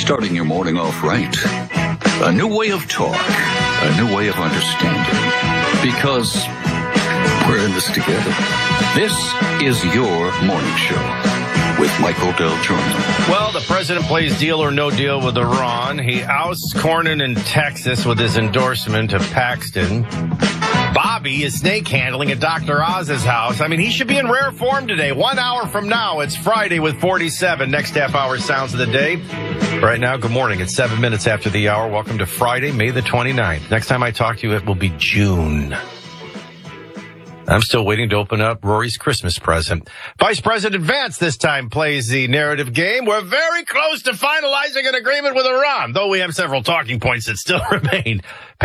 Starting your morning off right. A new way of talk. A new way of understanding. Because we're in this together. This is your morning show with Michael Del Giorno. Well, the president plays deal or no deal with Iran. He ousts Cornyn in Texas with his endorsement of Paxton. Bobby is snake handling at Dr. Oz's house. I mean, he should be in rare form today. 1 hour from now, it's Friday with 47. Next half hour sounds of the day. Right now, good morning. It's 7 minutes after the hour. Welcome to Friday, May the 29th. Next time I talk to you, it will be June. I'm still waiting to open up Rory's Christmas present. Vice President Vance this time plays the narrative game. We're very close to finalizing an agreement with Iran, though we have several talking points that still remain.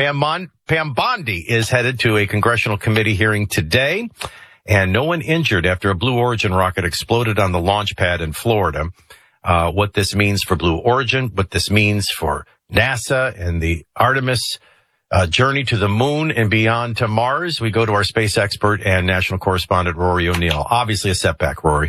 Pam Bondi is headed to a congressional committee hearing today, and no one injured after a Blue Origin rocket exploded on the launch pad in Florida. What this means for Blue Origin, what this means for NASA and the Artemis journey to the moon and beyond to Mars. We go to our space expert and national correspondent, Rory O'Neill. Obviously a setback, Rory.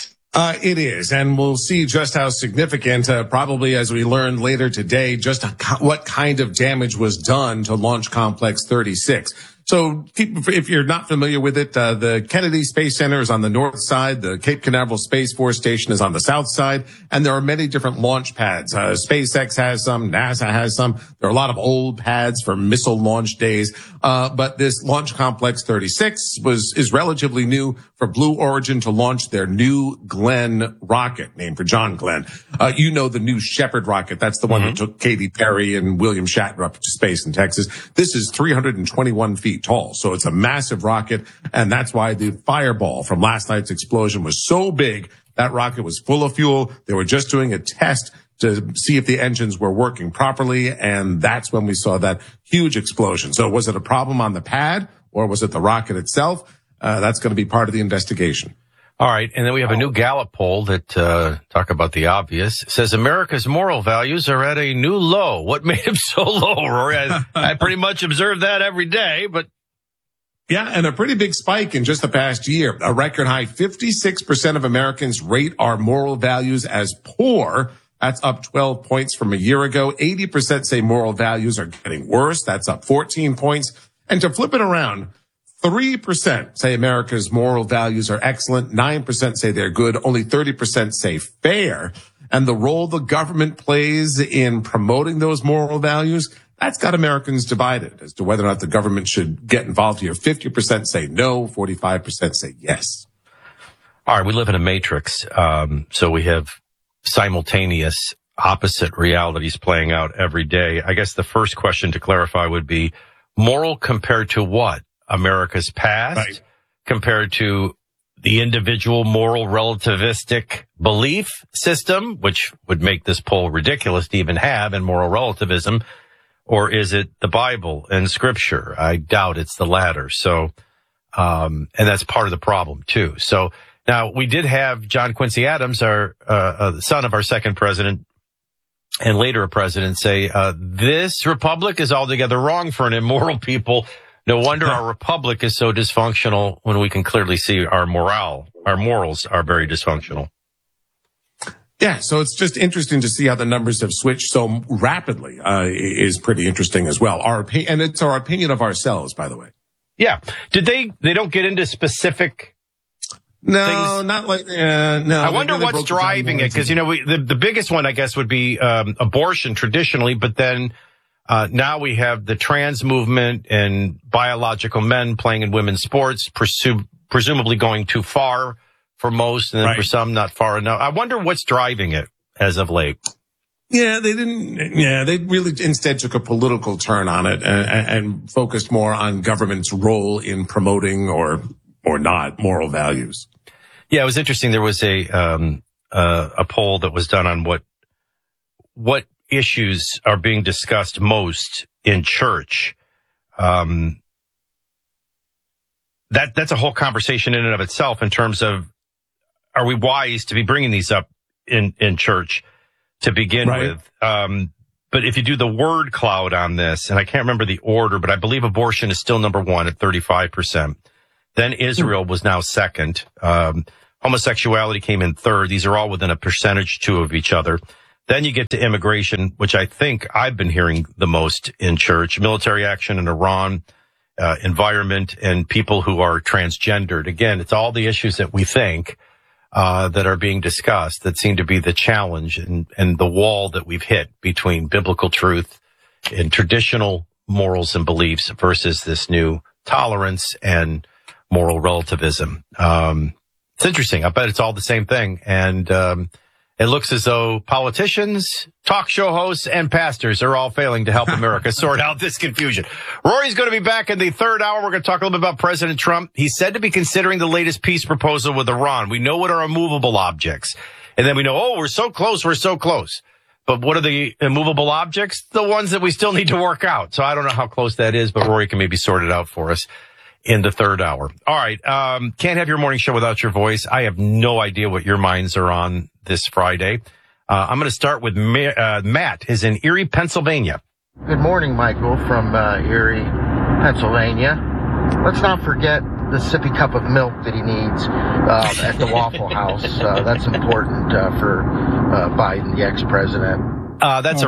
It is, and we'll see just how significant, probably as we learn later today, just what kind of damage was done to Launch Complex 36. So if you're not familiar with it, the Kennedy Space Center is on the north side. The Cape Canaveral Space Force Station is on the south side. And there are many different launch pads. SpaceX has some. NASA has some. There are a lot of old pads for missile launch days. But this Launch Complex 36 is relatively new for Blue Origin to launch their New Glenn rocket, named for John Glenn. You know the New Shepard rocket. That's the one that took Katy Perry and William Shatner up to space in Texas. This is 321 feet tall. So it's a massive rocket. And that's why the fireball from last night's explosion was so big. That rocket was full of fuel. They were just doing a test to see if the engines were working properly. And that's when we saw that huge explosion. So was it a problem on the pad or was it the rocket itself? That's going to be part of the investigation. All right. And then we have a new Gallup poll that, talk about the obvious, says America's moral values are at a new low. What made them so low, Rory? I pretty much observe that every day, but. Yeah, and a pretty big spike in just the past year. A record high 56% of Americans rate our moral values as poor. That's up 12 points from a year ago. 80% say moral values are getting worse. That's up 14 points. And to flip it around, 3% say America's moral values are excellent. 9% say they're good. Only 30% say fair. And the role the government plays in promoting those moral values, that's got Americans divided as to whether or not the government should get involved here. 50% say no, 45% say yes. All right, we live in a matrix, so we have simultaneous opposite realities playing out every day. I guess the first question to clarify would be moral compared to what? America's past, right, compared to the individual moral relativistic belief system, which would make this poll ridiculous to even have, in moral relativism, or is it the Bible and Scripture? I doubt it's the latter. So, and that's part of the problem too. So now we did have John Quincy Adams, our son of our second president, and later a president, say this republic is altogether wrong for an immoral people. No wonder our republic is so dysfunctional when we can clearly see our morals are very dysfunctional. Yeah, so it's just interesting to see how the numbers have switched so rapidly, is pretty interesting as well. And it's our opinion of ourselves, by the way. Yeah. Did they don't get into specific things? Not like, no. I wonder what's driving it, because, the biggest one, I guess, would be abortion traditionally, but then now we have the trans movement and biological men playing in women's sports, presumably going too far for most, and then for some not far enough. I wonder what's driving it as of late. Yeah, they really instead took a political turn on it and focused more on government's role in promoting or not moral values. Yeah, it was interesting. There was a poll that was done on what issues are being discussed most in church. That's a whole conversation in and of itself in terms of, are we wise to be bringing these up in church to begin with? But if you do the word cloud on this, and I can't remember the order, but I believe abortion is still number one at 35%. Then Israel was now second. Homosexuality came in third. These are all within a percentage, two of each other. Then you get to immigration, which I think I've been hearing the most in church, military action in Iran, environment, and people who are transgendered. Again, it's all the issues that we think that are being discussed that seem to be the challenge and the wall that we've hit between biblical truth and traditional morals and beliefs versus this new tolerance and moral relativism. It's interesting. I bet it's all the same thing. And it looks as though politicians, talk show hosts, and pastors are all failing to help America sort out this confusion. Rory's going to be back in the third hour. We're going to talk a little bit about President Trump. He's said to be considering the latest peace proposal with Iran. We know what are immovable objects. And then we know, we're so close, we're so close. But what are the immovable objects? The ones that we still need to work out. So I don't know how close that is, but Rory can maybe sort it out for us in the third hour. All right. Can't have your morning show without your voice. I have no idea what your minds are on this Friday. I'm going to start with Matt is in Erie, Pennsylvania. Good morning, Michael, from Erie, Pennsylvania. Let's not forget the sippy cup of milk that he needs at the Waffle House. That's important for Biden, the ex-president. That's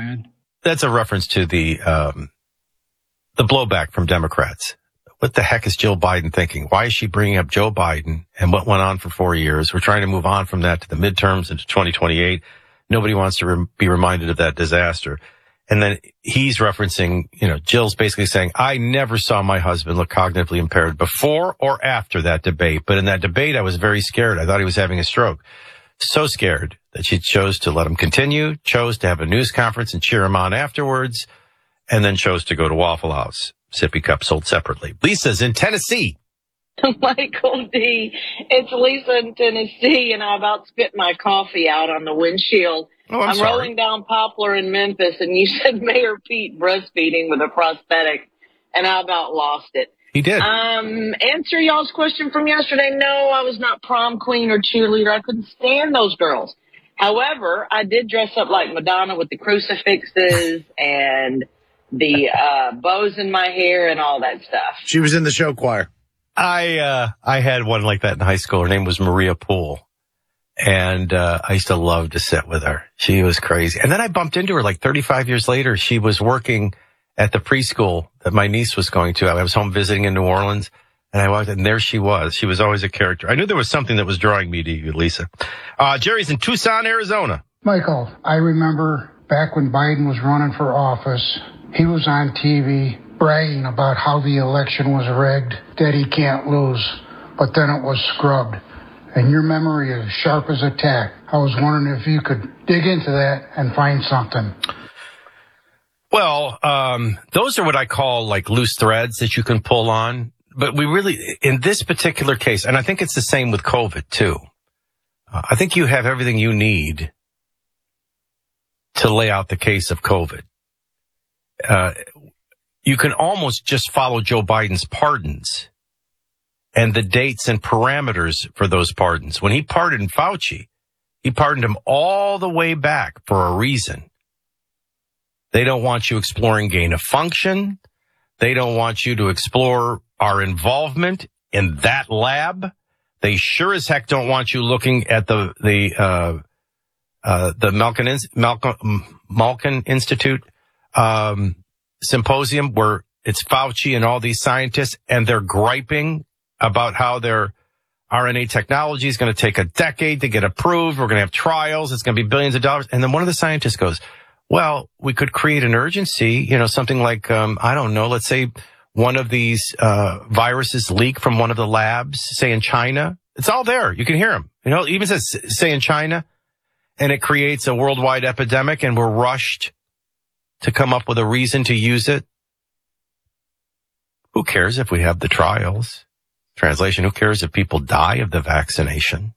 a reference to the blowback from Democrats. What the heck is Jill Biden thinking? Why is she bringing up Joe Biden and what went on for 4 years? We're trying to move on from that to the midterms into 2028. Nobody wants to be reminded of that disaster. And then he's referencing, Jill's basically saying, I never saw my husband look cognitively impaired before or after that debate. But in that debate, I was very scared. I thought he was having a stroke. So scared that she chose to let him continue, chose to have a news conference and cheer him on afterwards, and then chose to go to Waffle House. Sippy cup sold separately. Lisa's in Tennessee. Michael D. It's Lisa in Tennessee, and I about spit my coffee out on the windshield. Oh, I'm sorry. Rolling down Poplar in Memphis, and you said Mayor Pete breastfeeding with a prosthetic, and I about lost it. He did. Answer y'all's question from yesterday. No, I was not prom queen or cheerleader. I couldn't stand those girls. However, I did dress up like Madonna with the crucifixes and the bows in my hair and all that stuff. She was in the show choir. I had one like that in high school. Her name was Maria Poole. And I used to love to sit with her. She was crazy. And then I bumped into her like 35 years later. She was working at the preschool that my niece was going to. I was home visiting in New Orleans, and I walked in, and there she was. She was always a character. I knew there was something that was drawing me to you, Lisa. Jerry's in Tucson, Arizona. Michael, I remember back when Biden was running for office, he was on TV bragging about how the election was rigged, that he can't lose, but then it was scrubbed. And your memory is sharp as a tack. I was wondering if you could dig into that and find something. Well, those are what I call like loose threads that you can pull on. But we really, in this particular case, and I think it's the same with COVID too. I think you have everything you need to lay out the case of COVID. You can almost just follow Joe Biden's pardons and the dates and parameters for those pardons. When he pardoned Fauci, he pardoned him all the way back for a reason. They don't want you exploring gain of function. They don't want you to explore our involvement in that lab. They sure as heck don't want you looking at the Malkin Institute symposium where it's Fauci and all these scientists, and they're griping about how their RNA technology is going to take a decade to get approved. We're going to have trials. It's going to be billions of dollars. And then one of the scientists goes, well, we could create an urgency, something like, I don't know, let's say one of these viruses leak from one of the labs, say in China. It's all there. You can hear them. It even says, say in China, and it creates a worldwide epidemic, and we're rushed to come up with a reason to use it. Who cares if we have the trials? Translation, who cares if people die of the vaccination?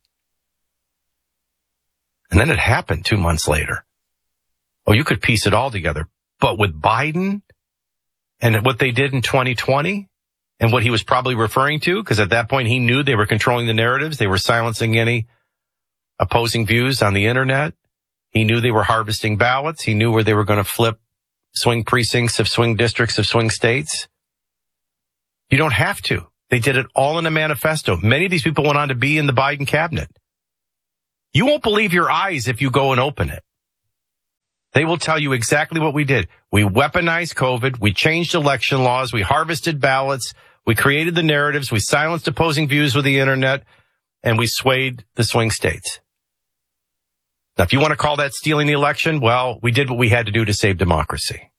And then it happened 2 months later. Oh, you could piece it all together. But with Biden and what they did in 2020 and what he was probably referring to, because at that point he knew they were controlling the narratives. They were silencing any opposing views on the internet. He knew they were harvesting ballots. He knew where they were going to flip swing precincts of swing districts of swing states. You don't have to. They did it all in a manifesto. Many of these people went on to be in the Biden cabinet. You won't believe your eyes if you go and open it. They will tell you exactly what we did. We weaponized COVID. We changed election laws. We harvested ballots. We created the narratives. We silenced opposing views with the internet. And we swayed the swing states. Now, if you want to call that stealing the election, well, we did what we had to do to save democracy.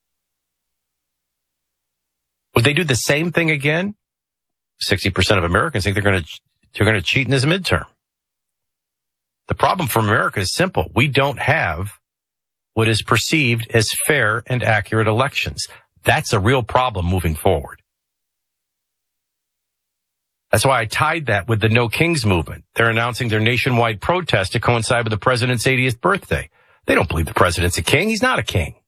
Would they do the same thing again? 60% of Americans think they're going to cheat in this midterm. The problem for America is simple. We don't have what is perceived as fair and accurate elections. That's a real problem moving forward. That's why I tied that with the No Kings movement. They're announcing their nationwide protest to coincide with the president's 80th birthday. They don't believe the president's a king. He's not a king.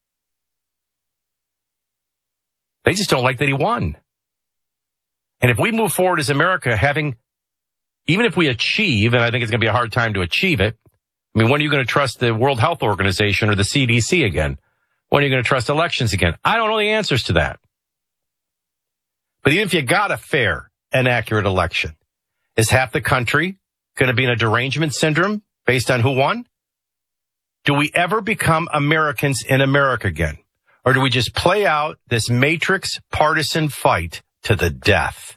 They just don't like that he won. And if we move forward as America even if we achieve, and I think it's going to be a hard time to achieve it, I mean, when are you going to trust the World Health Organization or the CDC again? When are you going to trust elections again? I don't know the answers to that. But even if you got a fair and accurate election, is half the country going to be in a derangement syndrome based on who won? Do we ever become Americans in America again? Or do we just play out this matrix partisan fight to the death?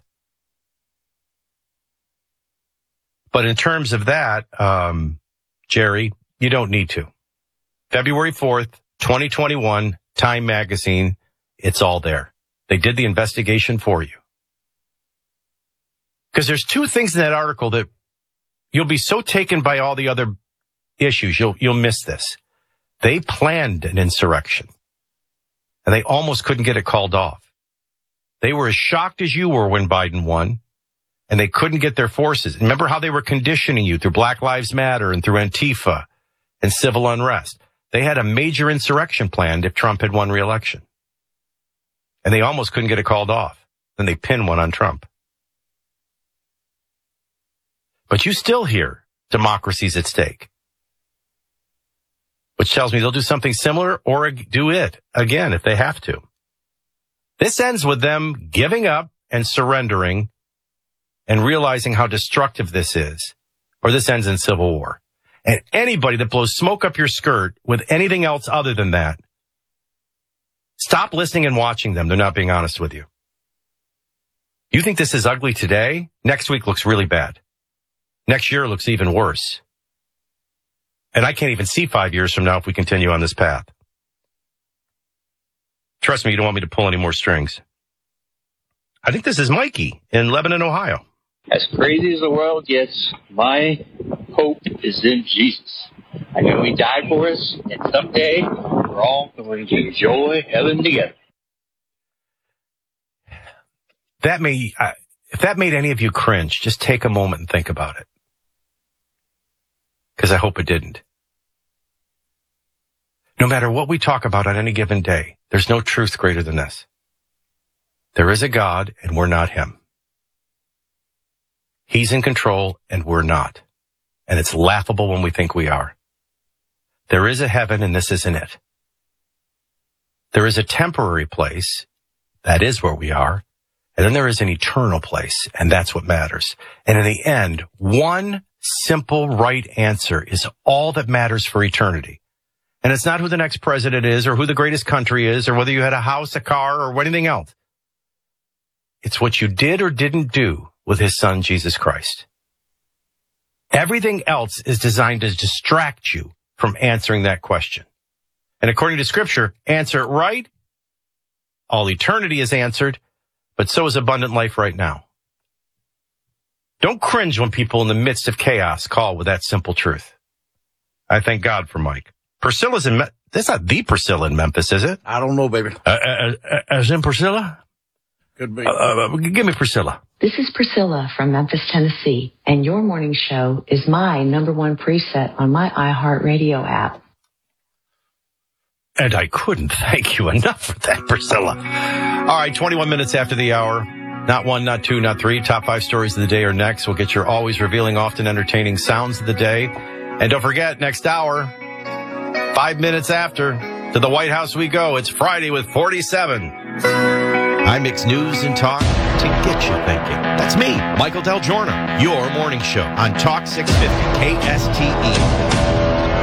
But in terms of that, Jerry, you don't need to. February 4th, 2021, Time Magazine, it's all there. They did the investigation for you. Because there's two things in that article that you'll be so taken by all the other issues, you'll miss this. They planned an insurrection, and they almost couldn't get it called off. They were as shocked as you were when Biden won, and they couldn't get their forces. Remember how they were conditioning you through Black Lives Matter and through Antifa and civil unrest. They had a major insurrection planned if Trump had won re-election. And they almost couldn't get it called off. Then they pinned one on Trump. But you still hear democracy's at stake, which tells me they'll do something similar or do it again if they have to. This ends with them giving up and surrendering and realizing how destructive this is, or this ends in civil war. And anybody that blows smoke up your skirt with anything else other than that, stop listening and watching them. They're not being honest with you. You think this is ugly today? Next week looks really bad. Next year looks even worse. And I can't even see 5 years from now if we continue on this path. Trust me, you don't want me to pull any more strings. I think this is Mikey in Lebanon, Ohio. As crazy as the world gets, my hope is in Jesus. I know he died for us, and someday we're all going to enjoy heaven together. If that made any of you cringe, just take a moment and think about it. Because I hope it didn't. No matter what we talk about on any given day, there's no truth greater than this. There is a God, and we're not him. He's in control, and we're not. And it's laughable when we think we are. There is a heaven, and this isn't it. There is a temporary place. That is where we are. And then there is an eternal place, and that's what matters. And in the end, one simple right answer is all that matters for eternity. And it's not who the next president is, or who the greatest country is, or whether you had a house, a car, or anything else. It's what you did or didn't do with his son, Jesus Christ. Everything else is designed to distract you from answering that question. And according to Scripture, answer it right, all eternity is answered, but so is abundant life right now. Don't cringe when people in the midst of chaos call with that simple truth. I thank God for Mike. Priscilla's in that's not the Priscilla in Memphis, is it? I don't know, baby. As in Priscilla? Could be. Give me Priscilla. This is Priscilla from Memphis, Tennessee, and your morning show is my number one preset on my iHeartRadio app. And I couldn't thank you enough for that, Priscilla. All right, 21 minutes after the hour. Not one, not two, not three. Top 5 stories of the day are next. We'll get your always revealing, often entertaining sounds of the day. And don't forget, next hour, 5 minutes after, to the White House we go. It's Friday with 47. I mix news and talk to get you thinking. That's me, Michael Del Giorno, your morning show on Talk 650 KSTE.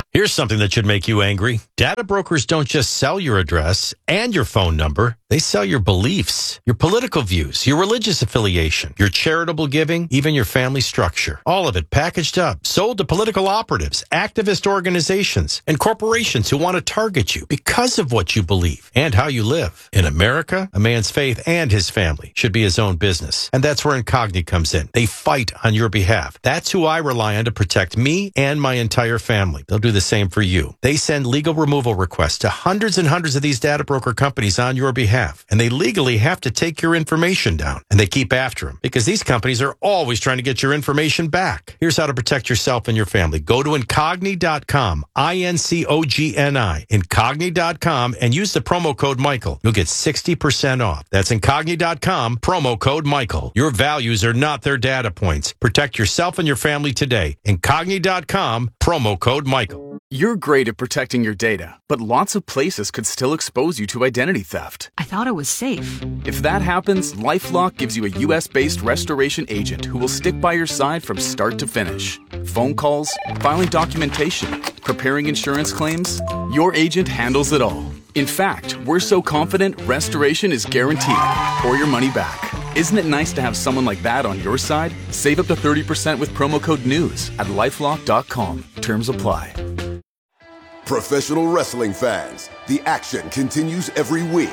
Here's something that should make you angry. Data brokers don't just sell your address and your phone number. They sell your beliefs, your political views, your religious affiliation, your charitable giving, even your family structure. All of it packaged up, sold to political operatives, activist organizations, and corporations who want to target you because of what you believe and how you live. In America, a man's faith and his family should be his own business. And that's where Incogni comes in. They fight on your behalf. That's who I rely on to protect me and my entire family. They'll do the same for you. They send legal removal requests to hundreds and hundreds of these data broker companies on your behalf. And they legally have to take your information down. And they keep after them because these companies are always trying to get your information back. Here's how to protect yourself and your family. Go to Incogni.com, INCOGNI, Incogni.com, and use the promo code Michael. You'll get 60% off. That's Incogni.com, promo code Michael. Your values are not their data points. Protect yourself and your family today. Incogni.com, promo code Michael. You're great at protecting your data, but lots of places could still expose you to identity theft. I thought it was safe. If that happens, LifeLock gives you a U.S.-based restoration agent who will stick by your side from start to finish. Phone calls, filing documentation, preparing insurance claims, your agent handles it all. In fact, we're so confident restoration is guaranteed or your money back. Isn't it nice to have someone like that on your side? Save up to 30% with promo code NEWS at LifeLock.com. Terms apply. Professional wrestling fans, the action continues every week.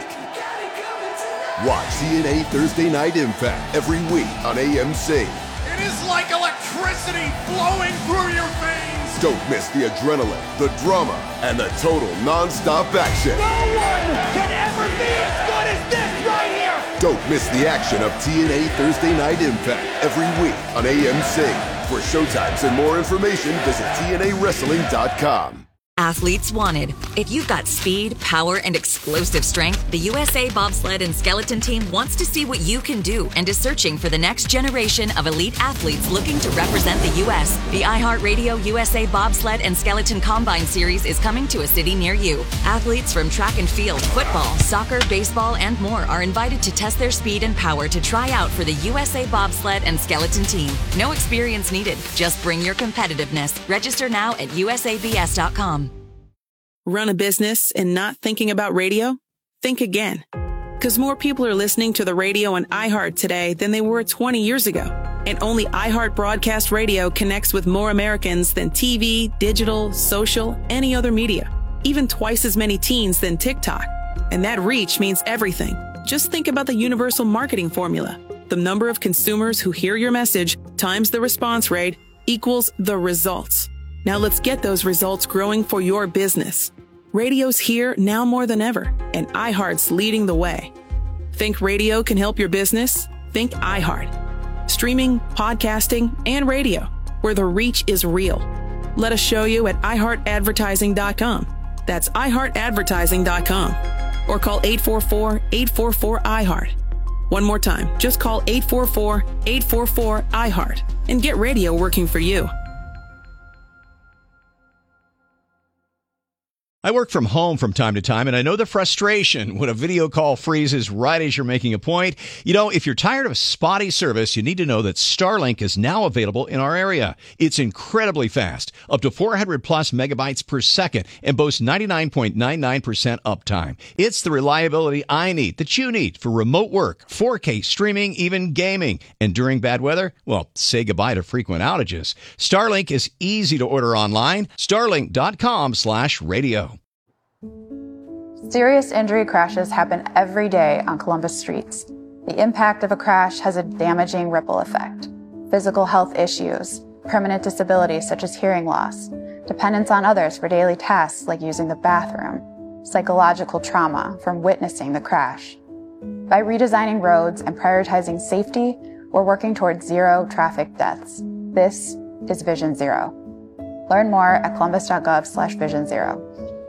Watch TNA Thursday Night Impact every week on AMC. It is like electricity flowing through your veins. Don't miss the adrenaline, the drama, and the total non-stop action. No one can ever be as good as this right here. Don't miss the action of TNA Thursday Night Impact every week on AMC. For showtimes and more information, visit TNAWrestling.com. Athletes wanted. If you've got speed, power, and explosive strength, the USA Bobsled and Skeleton Team wants to see what you can do and is searching for the next generation of elite athletes looking to represent the U.S. The iHeartRadio USA Bobsled and Skeleton Combine Series is coming to a city near you. Athletes from track and field, football, soccer, baseball, and more are invited to test their speed and power to try out for the USA Bobsled and Skeleton Team. No experience needed. Just bring your competitiveness. Register now at usabs.com. Run a business and not thinking about radio? Think again. Because more people are listening to the radio on iHeart today than they were 20 years ago. And only iHeart Broadcast Radio connects with more Americans than TV, digital, social, any other media. Even twice as many teens than TikTok. And that reach means everything. Just think about the universal marketing formula. The number of consumers who hear your message times the response rate equals the results. Now let's get those results growing for your business. Radio's here now more than ever, and iHeart's leading the way. Think radio can help your business? Think iHeart. Streaming, podcasting, and radio, where the reach is real. Let us show you at iHeartAdvertising.com. That's iHeartAdvertising.com. Or call 844-844-iHeart. One more time, just call 844-844-iHeart and get radio working for you. I work from home from time to time, and I know the frustration when a video call freezes right as you're making a point. You know, if you're tired of spotty service, you need to know that Starlink is now available in our area. It's incredibly fast, up to 400 plus megabytes per second, and boasts 99.99% uptime. It's the reliability I need, that you need, for remote work, 4K streaming, even gaming. And during bad weather, well, say goodbye to frequent outages. Starlink is easy to order online. Starlink.com/radio. Serious injury crashes happen every day on Columbus streets. The impact of a crash has a damaging ripple effect. Physical health issues, permanent disabilities such as hearing loss, dependence on others for daily tasks like using the bathroom, psychological trauma from witnessing the crash. By redesigning roads and prioritizing safety, we're working towards zero traffic deaths. This is Vision Zero. Learn more at columbus.gov/Vision Zero.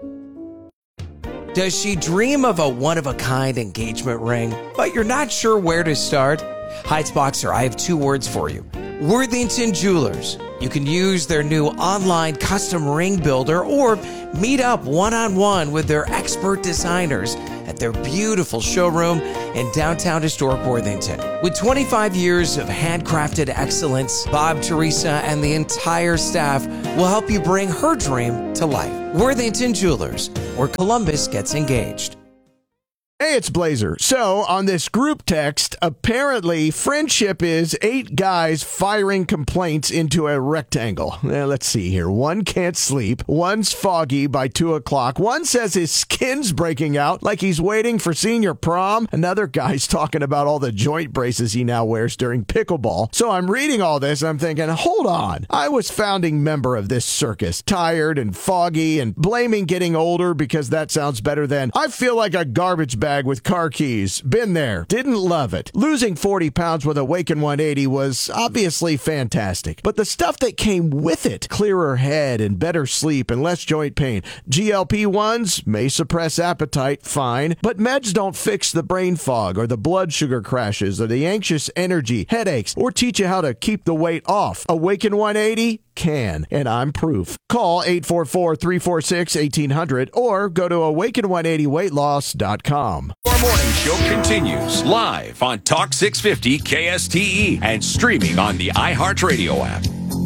Does she dream of a one-of-a-kind engagement ring, but you're not sure where to start? Heights Boxer, I have two words for you. Worthington Jewelers. You can use their new online custom ring builder or meet up one-on-one with their expert designers at their beautiful showroom in downtown historic Worthington. With 25 years of handcrafted excellence, Bob, Teresa, and the entire staff will help you bring her dream to life. Worthington Jewelers, where Columbus gets engaged. Hey, it's Blazer. So, on this group text, apparently friendship is 8 guys firing complaints into a rectangle. Let's see here. One can't sleep. One's foggy by 2 o'clock. One says his skin's breaking out like he's waiting for senior prom. Another guy's talking about all the joint braces he now wears during pickleball. So, I'm reading all this. I'm thinking, hold on. I was founding member of this circus. Tired and foggy and blaming getting older because that sounds better than I feel like a garbage bag with car keys. Been there. Didn't love it. Losing 40 pounds with Awaken 180 was obviously fantastic. But the stuff that came with it, clearer head and better sleep and less joint pain. GLP-1s may suppress appetite, fine. But meds don't fix the brain fog or the blood sugar crashes or the anxious energy, headaches, or teach you how to keep the weight off. Awaken 180 can, and I'm proof. Call 844-346-1800 or go to awaken180weightloss.com. Our morning show continues live on Talk 650 KSTE and streaming on the iHeartRadio app.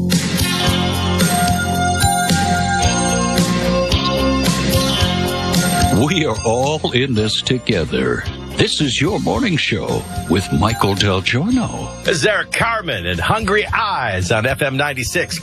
We are all in this together. This is your morning show with Michael Del Giorno. This is Eric Carmen and Hungry Eyes on FM 96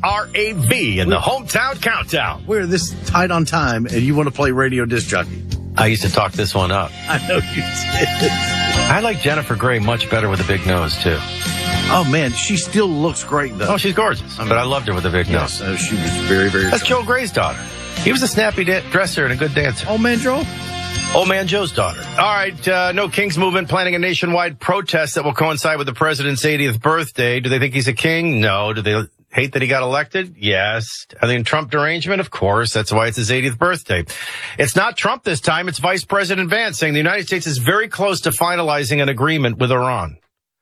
KRAV in the Hometown Countdown. We're this tight on time, and you want to play radio disc jockey. I used to talk this one up. I know you did. I like Jennifer Grey much better with a big nose, too. Oh, man, she still looks great, though. Oh, she's gorgeous, but I loved her with a big nose. Yes, she was very, very That's Joe Gray's daughter. He was a snappy dresser and a good dancer. Old Man Joe? Old Man Joe's daughter. All right, No Kings Movement planning a nationwide protest that will coincide with the president's 80th birthday. Do they think he's a king? No. Do they hate that he got elected? Yes. Are they in Trump derangement? Of course. That's why it's his 80th birthday. It's not Trump this time. It's Vice President Vance saying the United States is very close to finalizing an agreement with Iran.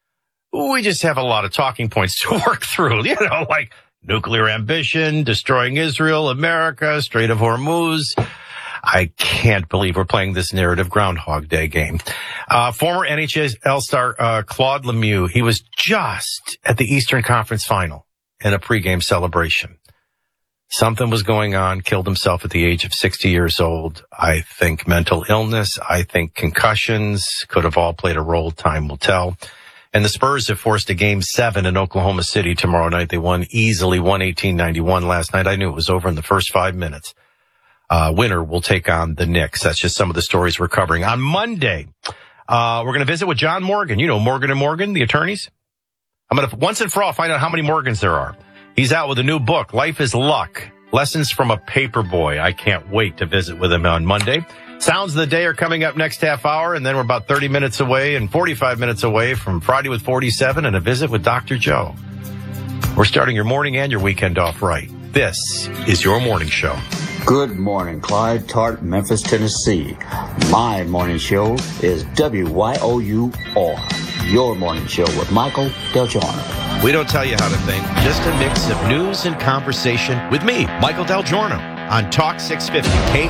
We just have a lot of talking points to work through, like nuclear ambition, destroying Israel, America, Strait of Hormuz. I can't believe we're playing this narrative Groundhog Day game. Former NHL star Claude Lemieux, he was just at the Eastern Conference Final in a pregame celebration. Something was going on, killed himself at the age of 60 years old. I think mental illness, I think concussions could have all played a role. Time will tell. And the Spurs have forced a Game 7 in Oklahoma City tomorrow night. They won easily 118-91 last night. I knew it was over in the first 5 minutes. Winner will take on the Knicks. That's just some of the stories we're covering. On Monday, we're going to visit with John Morgan. You know Morgan & Morgan, the attorneys? I'm going to, once and for all, find out how many Morgans there are. He's out with a new book, Life is Luck, Lessons from a Paperboy. I can't wait to visit with him on Monday. Sounds of the Day are coming up next half hour, and then we're about 30 minutes away and 45 minutes away from Friday with 47 and a visit with Dr. Joe. We're starting your morning and your weekend off right. This is your morning show. Good morning, Clyde, Tart, Memphis, Tennessee. My morning show is WYOUR, your morning show with Michael Del Giorno. We don't tell you how to think, just a mix of news and conversation with me, Michael Del Giorno, on Talk 650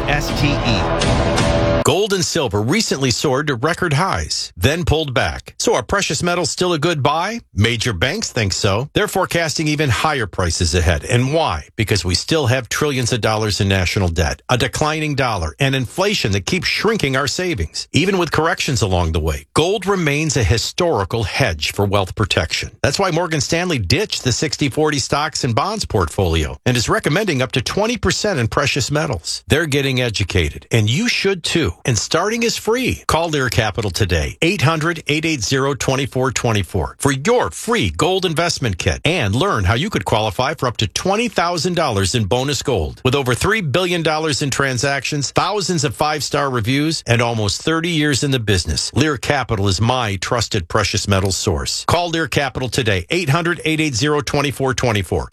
KSTE. Gold and silver recently soared to record highs, then pulled back. So are precious metals still a good buy? Major banks think so. They're forecasting even higher prices ahead. And why? Because we still have trillions of dollars in national debt, a declining dollar, and inflation that keeps shrinking our savings. Even with corrections along the way, gold remains a historical hedge for wealth protection. That's why Morgan Stanley ditched the 60-40 stocks and bonds portfolio and is recommending up to 20% in precious metals. They're getting educated, and you should too. And starting is free. Call Lear Capital today, 800-880-2424 for your free gold investment kit and learn how you could qualify for up to $20,000 in bonus gold. With over $3 billion in transactions, thousands of 5-star reviews, and almost 30 years in the business, Lear Capital is my trusted precious metals source. Call Lear Capital today, 800-880-2424,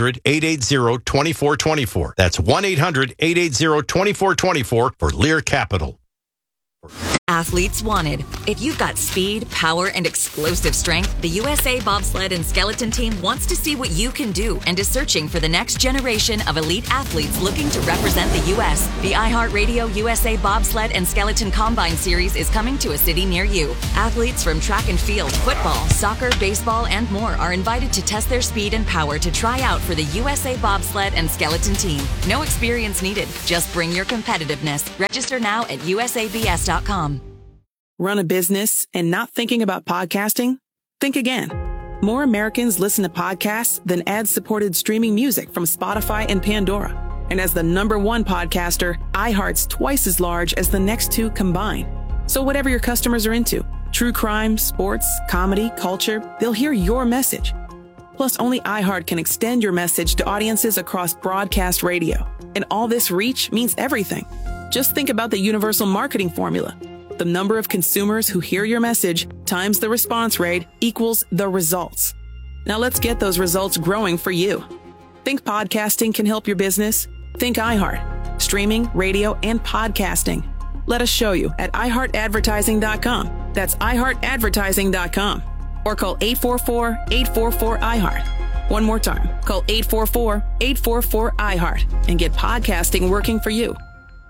800-880-2424. That's 1-800-880-2424 for Lear Capital. Athletes wanted. If you've got speed, power, and explosive strength, the USA Bobsled and Skeleton Team wants to see what you can do and is searching for the next generation of elite athletes looking to represent the U.S. The iHeartRadio USA Bobsled and Skeleton Combine Series is coming to a city near you. Athletes from track and field, football, soccer, baseball, and more are invited to test their speed and power to try out for the USA Bobsled and Skeleton Team. No experience needed. Just bring your competitiveness. Register now at usabs.com. Run a business and not thinking about podcasting? Think again. More Americans listen to podcasts than ad-supported streaming music from Spotify and Pandora. And as the #1 podcaster, iHeart's twice as large as the next two combined. So whatever your customers are into, true crime, sports, comedy, culture, they'll hear your message. Plus, only iHeart can extend your message to audiences across broadcast radio. And all this reach means everything. Just think about the universal marketing formula. The number of consumers who hear your message times the response rate equals the results. Now let's get those results growing for you. Think podcasting can help your business? Think iHeart. Streaming, radio, and podcasting. Let us show you at iHeartAdvertising.com. That's iHeartAdvertising.com. Or call 844-844-iHeart. One more time, call 844-844-iHeart and get podcasting working for you.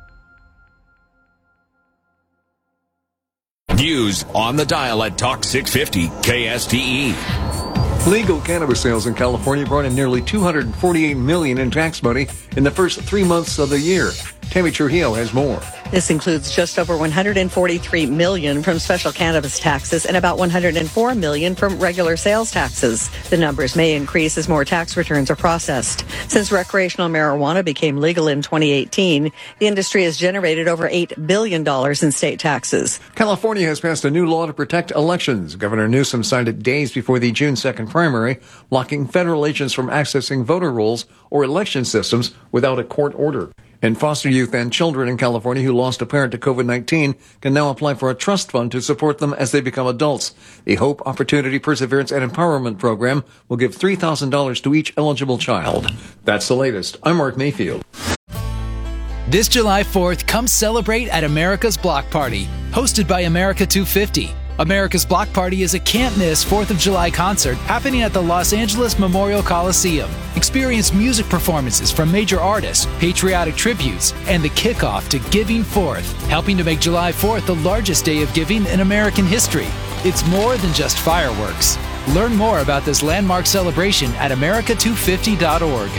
News on the dial at Talk 650 KSTE. Legal cannabis sales in California brought in nearly $248 million in tax money in the first 3 months of the year. Tammy Trujillo has more. This includes just over $143 million from special cannabis taxes and about $104 million from regular sales taxes. The numbers may increase as more tax returns are processed. Since recreational marijuana became legal in 2018, the industry has generated over $8 billion in state taxes. California has passed a new law to protect elections. Governor Newsom signed it days before the June 2nd primary, blocking federal agents from accessing voter rolls or election systems without a court order. And foster youth and children in California who lost a parent to COVID-19 can now apply for a trust fund to support them as they become adults. The Hope, Opportunity, Perseverance, and Empowerment Program will give $3,000 to each eligible child. That's the latest. I'm Mark Mayfield. This July 4th, come celebrate at America's Block Party, hosted by America 250. America's Block Party is a can't-miss 4th of July concert happening at the Los Angeles Memorial Coliseum. Experience music performances from major artists, patriotic tributes, and the kickoff to Giving Forth, helping to make July 4th the largest day of giving in American history. It's more than just fireworks. Learn more about this landmark celebration at america250.org.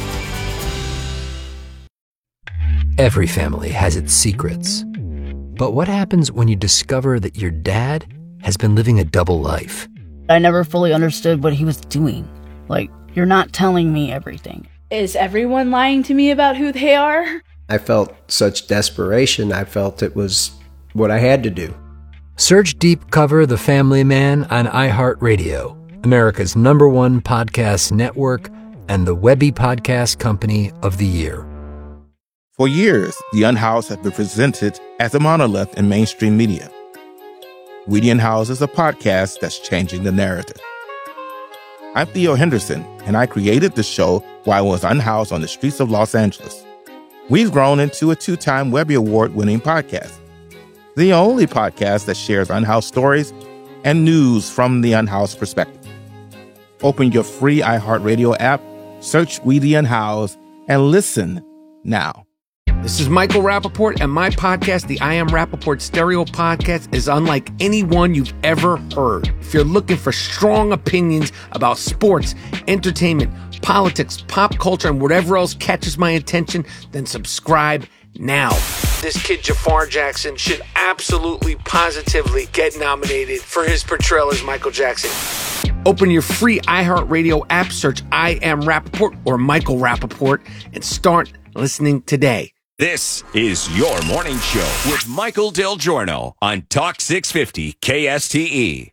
Every family has its secrets. But what happens when you discover that your dad has been living a double life? I never fully understood what he was doing. Like, you're not telling me everything. Is everyone lying to me about who they are? I felt such desperation. I felt it was what I had to do. Search Deep Cover The Family Man on iHeartRadio, America's #1 podcast network and the Webby Podcast Company of the Year. For years, the Unhoused have been presented as a monolith in mainstream media. We the Unhoused is a podcast that's changing the narrative. I'm Theo Henderson, and I created the show while I was unhoused on the streets of Los Angeles. We've grown into a 2-time Webby Award-winning podcast. The only podcast that shares unhoused stories and news from the unhoused perspective. Open your free iHeartRadio app, search We the Unhoused, and listen now. This is Michael Rappaport, and my podcast, the I Am Rappaport Stereo Podcast, is unlike any one you've ever heard. If you're looking for strong opinions about sports, entertainment, politics, pop culture, and whatever else catches my attention, then subscribe now. This kid, Jafar Jackson, should absolutely, positively get nominated for his portrayal as Michael Jackson. Open your free iHeartRadio app, search I Am Rappaport or Michael Rappaport, and start listening today. This is Your Morning Show with Michael Del Giorno on Talk 650 KSTE.